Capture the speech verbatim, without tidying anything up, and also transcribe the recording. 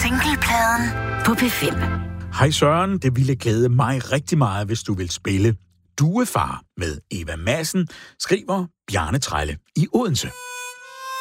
Singlepladen på P fem. Hej Søren, det ville glæde mig rigtig meget, hvis du vil spille Duefar med Eva Madsen, skriver Bjarne Trælle i Odense.